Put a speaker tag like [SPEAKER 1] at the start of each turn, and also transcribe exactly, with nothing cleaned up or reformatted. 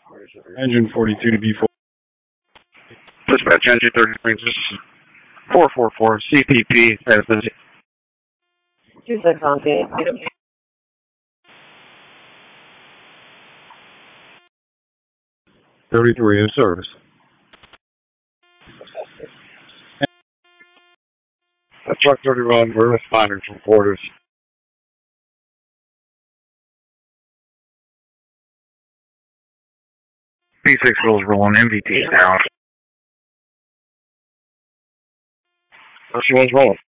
[SPEAKER 1] Engine forty-two to B four.
[SPEAKER 2] Dispatch engine thirty-three, four four four, C P P, as busy.
[SPEAKER 3] two six on P.
[SPEAKER 1] thirty-three in service.
[SPEAKER 2] That's truck thirty-one, we're responding from quarters. P six goes rolling, M V T down. That's the one's rolling.